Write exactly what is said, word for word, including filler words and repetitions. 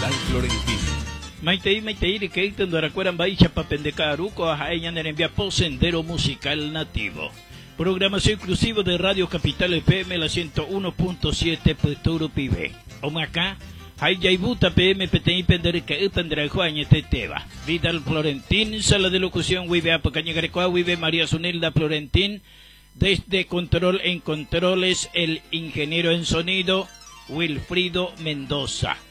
Vidal Florentín. Maitei, maitei, de que itando aracueran baixa pa pendecaruco a jaeñan en envía por Sendero Musical Nativo. Programación exclusiva de Radio Capital F M, la ciento uno punto siete, Peturo Pibe. Omacá, Hayaybuta P M, P T I, Penderica, Pendera, Juaña, Teteva. Vidal Florentín, sala de locución, Wibe, Apacaña, Grecoa, Wibe, María Sunilda Florentín. Desde Control en Controles, el ingeniero en sonido, Wilfrido Mendoza.